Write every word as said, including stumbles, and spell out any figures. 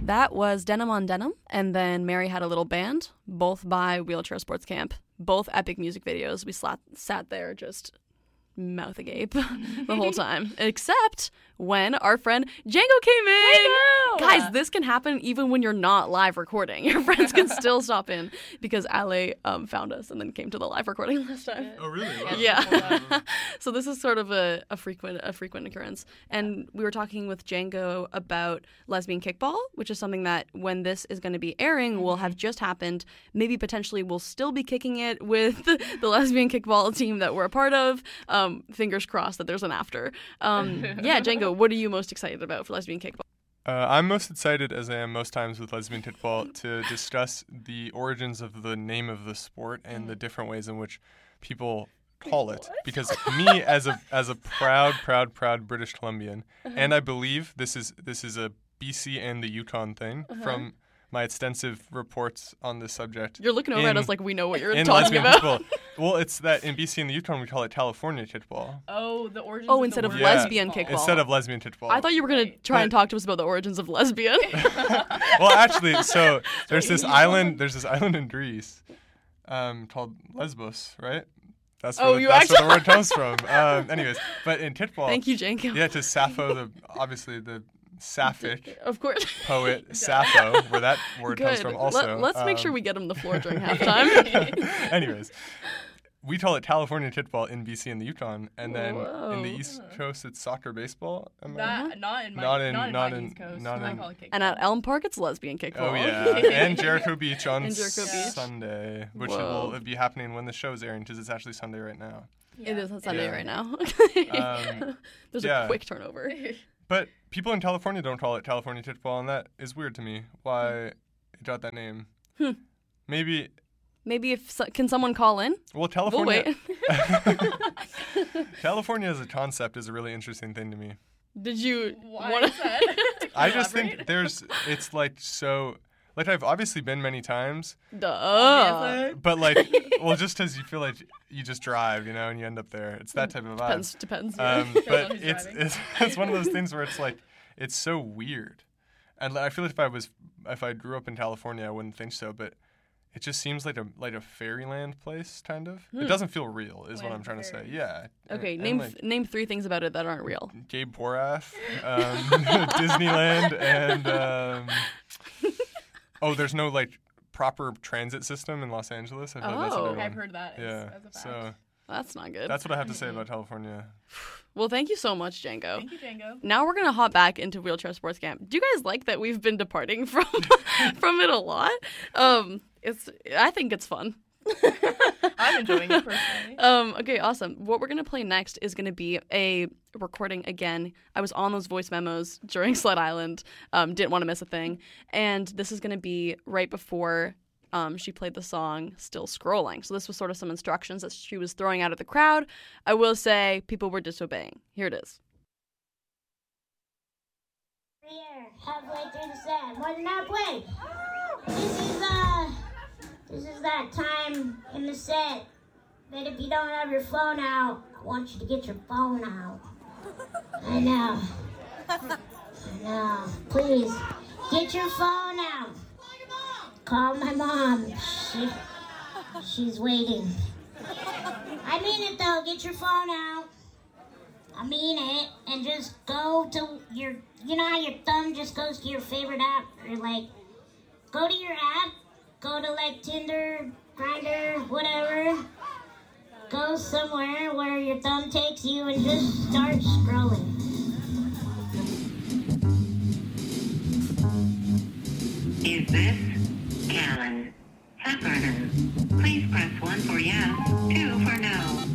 That was Denim on Denim, and then Mary Had a Little Band, both by Wheelchair Sports Camp. Both epic music videos. We slat- sat there just mouth agape the whole time, except when our friend Django came in. Django! Guys, this can happen even when you're not live recording. Your friends can still stop in because Ale um, found us and then came to the live recording last time. Oh, really? Wow. Yeah. So this is sort of a, a frequent a frequent occurrence. And we were talking with Django about lesbian kickball, which is something that when this is going to be airing will have just happened. Maybe potentially we'll still be kicking it with the lesbian kickball team that we're a part of. Um, fingers crossed that there's an after. Um, yeah, Django, what are you most excited about for lesbian kickball? Uh, I'm most excited, as I am most times with lesbian kickball, to discuss the origins of the name of the sport and the different ways in which people call it. Because me, as a as a proud, proud, proud British Columbian, uh-huh. and I believe this is this is a B C and the Yukon thing uh-huh. from my extensive reports on this subject. You're looking over in, at us like we know what you're in talking lesbian about. Kickball. Well, it's that in B C and the Yukon we call it California kickball. Oh, the origins Oh, of instead the of word lesbian kickball. kickball. Instead of lesbian kickball. I thought you were going to try But- and talk to us about the origins of lesbian. Well, actually, so there's this island. There's this island in Greece, um, called Lesbos, right? That's where, Oh, the, you that's where the actually- word comes from. Um, anyways, but in kickball, Thank you, Django. yeah, to Sappho, the obviously the sapphic Of course. poet Sappho, where that word comes Good. from also. Let, us make Um, sure we get him the floor during halftime. Anyways, we call it California kickball in B C and the Yukon, and then in Whoa. the East Coast it's soccer baseball. Am I- That, not in my, Not in- not in, not my in- East Coast. not I in- call it kickball. And at Elm Park, it's lesbian kickball. Oh yeah, and Jericho Beach on And Jericho Beach. Sunday, which Whoa. will be happening when the show's airing because it's actually Sunday right now. It is on Sunday Yeah. right now. Um, There's yeah. a quick turnover. But people in California don't call it California kickball, and that is weird to me. Why it got that name? Hmm. Maybe. Maybe if so, can someone call in? Well, We'll California. wait. California as a concept is a really interesting thing to me. Did you Why want is that? Can I you just think elaborate? there's. It's like so. Like I've obviously been many times, Duh. but like, well, just because you feel like you just drive, you know, and you end up there. It's that type of vibe. Depends. Depends. yeah. Um, on but who's it's, driving. it's it's one of those things where it's like it's so weird, and like, I feel like if I was if I grew up in California, I wouldn't think so. But it just seems like a like a fairyland place, kind of. It doesn't feel real, is what Land I'm trying to say. fairies. Yeah. okay. and, Name and, like, th- name three things about it that aren't real. Gabe Porath, um, Disneyland, and um, oh, there's no like proper transit system in Los Angeles. I feel like that's Oh. another I've one. heard that as, Yeah. as a fact. So That's not good. that's what I have to say about California. Well, thank you so much, Django. Thank you, Django. Now we're gonna hop back into Wheelchair Sports Camp. Do you guys like that we've been departing from from it a lot? Um, it's I think it's fun. I'm enjoying it personally. Um, okay, awesome. What we're gonna play next is gonna be a recording again. I was on those voice memos during Sled Island. Um, didn't want to miss a thing, and this is gonna be right before um, she played the song "Still Scrolling." So this was sort of some instructions that she was throwing out at the crowd. I will say people were disobeying. Here it is. Here, halfway through the set, more than halfway. This is uh, this is that time in the set that if you don't have your phone out, I want you to get your phone out. I know. I know. Please, get your phone out. Call my mom. She, she's waiting. I mean it though. Get your phone out. I mean it, and just go to your, you know how your thumb just goes to your favorite app, or like, go to your app, go to like Tinder, Grindr, whatever, go somewhere where your thumb takes you and just start scrolling. Is this Callan? Heffernan. Please press one for yes, two for no.